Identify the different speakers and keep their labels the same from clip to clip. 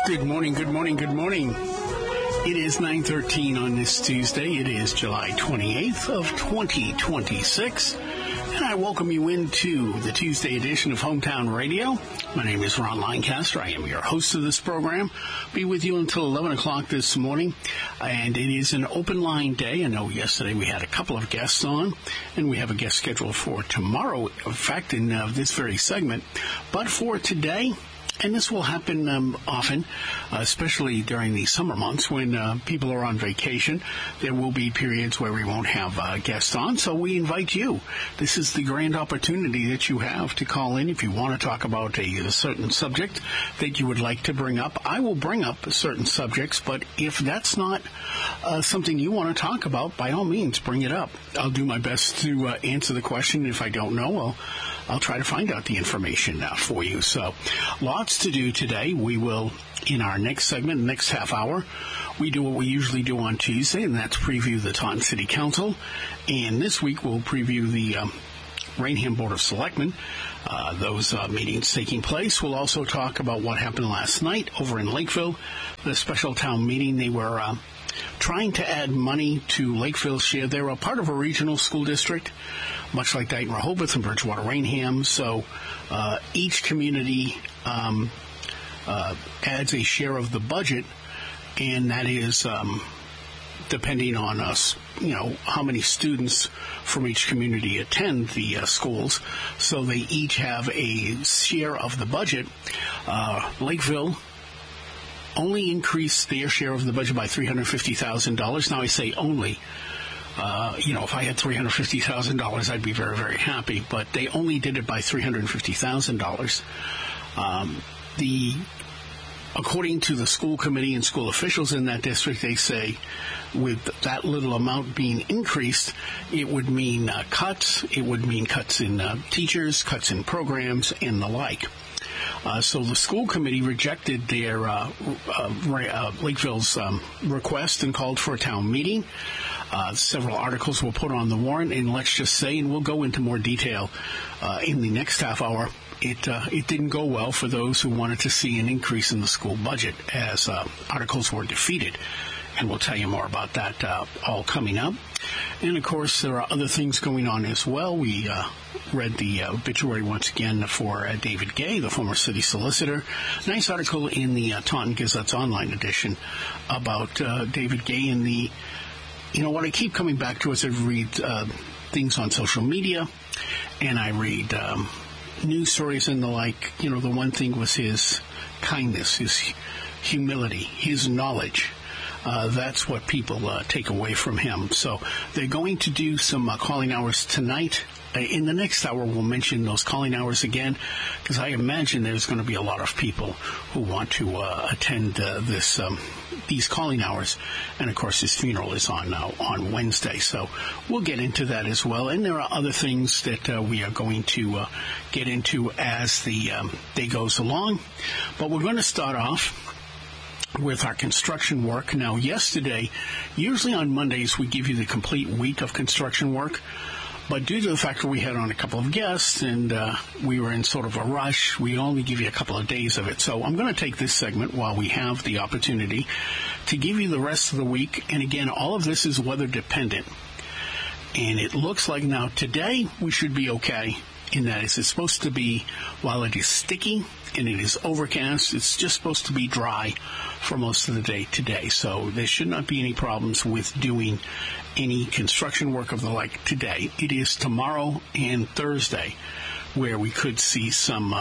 Speaker 1: Good morning, good morning, good morning. It is 9:13 on this Tuesday. It is July 28th of 2026. And I welcome you into the Tuesday edition of Hometown Radio. My name is Ron Lancaster. I am your host of this program. Be with you until 11 o'clock this morning. And it is an open line day. I know yesterday we had a couple of guests on, and we have a guest scheduled for tomorrow, in fact, in this very segment. But for today, and this will happen often, especially during the summer months when people are on vacation. There will be periods where we won't have guests on, so we invite you. This is the grand opportunity that you have to call in if you want to talk about a certain subject that you would like to bring up. I will bring up certain subjects, but if that's not something you want to talk about, by all means, bring it up. I'll do my best to answer the question. If I don't know, I'll try to find out the information for you. So, lots to do today. We will, in our next segment, next half hour, we do what we usually do on Tuesday, and that's preview the Taunton City Council. And this week, we'll preview the Rainham Board of Selectmen, those meetings taking place. We'll also talk about what happened last night over in Lakeville, the special town meeting. They were trying to add money to Lakeville's share. They're a part of a regional school district, much like Dayton Rehoboth and Bridgewater Rainham. So each community adds a share of the budget, and that is depending on us, how many students from each community attend the schools. So they each have a share of the budget. Lakeville only increased their share of the budget by $350,000. Now I say only. If I had $350,000, I'd be very, very happy. But they only did it by $350,000. According to the school committee and school officials in that district, they say with that little amount being increased, it would mean cuts. It would mean cuts in teachers, cuts in programs, and the like. So the school committee rejected their Lakeville's request and called for a town meeting. Several articles were put on the warrant, and let's just say, and we'll go into more detail in the next half hour, it didn't go well for those who wanted to see an increase in the school budget as articles were defeated. And we'll tell you more about that all coming up. And, of course, there are other things going on as well. We read the obituary once again for David Gay, the former city solicitor. Nice article in the Taunton Gazette's online edition about David Gay and what I keep coming back to as I read things on social media, and I read news stories and the like. The one thing was his kindness, his humility, his knowledge. That's what people take away from him. So they're going to do some calling hours tonight. In the next hour, we'll mention those calling hours again, because I imagine there's going to be a lot of people who want to attend these calling hours. And, of course, his funeral is on Wednesday. So we'll get into that as well. And there are other things that we are going to get into as the day goes along. But we're going to start off with our construction work. Now, yesterday, usually on Mondays, we give you the complete week of construction work. But due to the fact that we had on a couple of guests and we were in sort of a rush, we only give you a couple of days of it. So I'm going to take this segment while we have the opportunity to give you the rest of the week. And again, all of this is weather dependent. And it looks like now today we should be okay in that it's supposed to be, while it is sticky and it is overcast, it's just supposed to be dry for most of the day today. So there should not be any problems with doing any construction work of the like today. It is tomorrow and Thursday where we could see some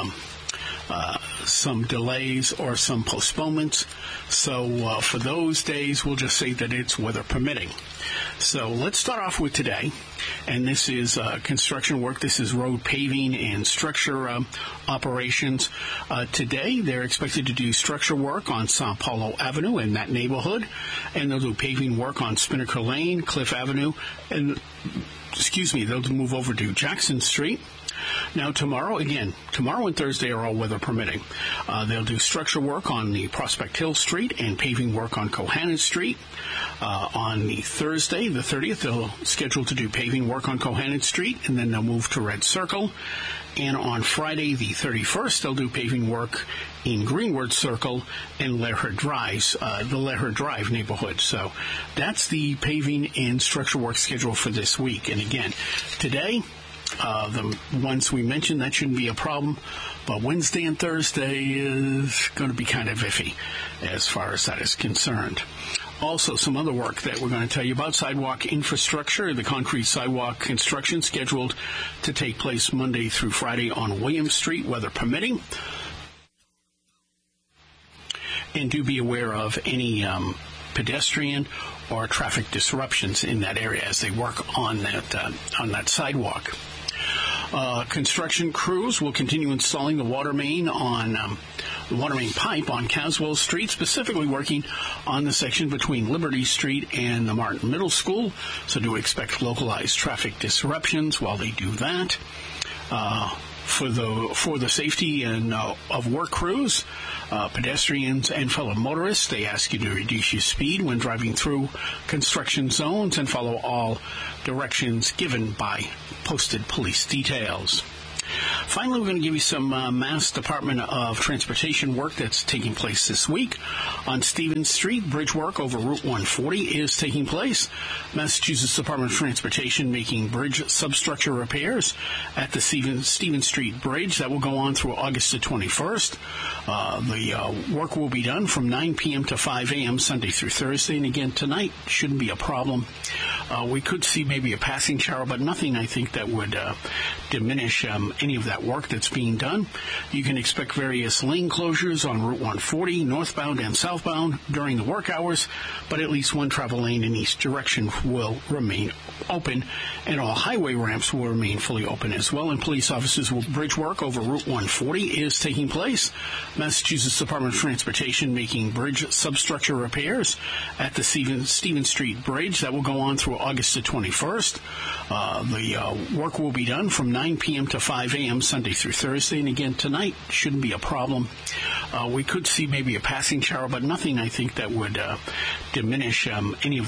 Speaker 1: delays or some postponements. So for those days, we'll just say that it's weather permitting. So let's start off with today, and this is construction work. This is road paving and structure operations. Today, they're expected to do structure work on Sao Paulo Avenue in that neighborhood, and they'll do paving work on Spinnaker Lane, Cliff Avenue, and they'll move over to Jackson Street. Now, tomorrow and Thursday are all weather permitting. They'll do structure work on the Prospect Hill Street and paving work on Cohannon Street. On the Thursday, the 30th, they'll schedule to do paving work on Cohannon Street, and then they'll move to Red Circle. And on Friday, the 31st, they'll do paving work in Greenwood Circle and Laird Drive, the Laird Drive neighborhood. So that's the paving and structure work schedule for this week. And again, today, the ones we mentioned, that shouldn't be a problem. But Wednesday and Thursday is going to be kind of iffy as far as that is concerned. Also, some other work that we're going to tell you about, sidewalk infrastructure, the concrete sidewalk construction scheduled to take place Monday through Friday on William Street, weather permitting. And do be aware of any pedestrian or traffic disruptions in that area as they work on that sidewalk. Construction crews will continue installing the water main pipe on Caswell Street, specifically working on the section between Liberty Street and the Martin Middle School. So do expect localized traffic disruptions while they do that. For the safety and of work crews, pedestrians and fellow motorists, they ask you to reduce your speed when driving through construction zones and follow all directions given by posted police details. Finally, we're going to give you some Mass Department of Transportation work that's taking place this week. On Stevens Street, bridge work over Route 140 is taking place. Massachusetts Department of Transportation making bridge substructure repairs at the Stevens Street Bridge. That will go on through August the 21st. The work will be done from 9 p.m. to 5 a.m. Sunday through Thursday. And again, tonight shouldn't be a problem. We could see maybe a passing shower, but nothing, I think, that would diminish any of that work that's being done. You can expect various lane closures on Route 140, northbound and southbound, during the work hours, but at least one travel lane in each direction will remain open, and all highway ramps will remain fully open as well. And police officers will bridge work over Route 140 is taking place. Massachusetts Department of Transportation making bridge substructure repairs at the Stevens Street Bridge. That will go on through August the 21st. The work will be done from 9 p.m. to 5 a.m. Sunday through Thursday. And again, tonight shouldn't be a problem. We could see maybe a passing shower, but nothing, I think, that would diminish any of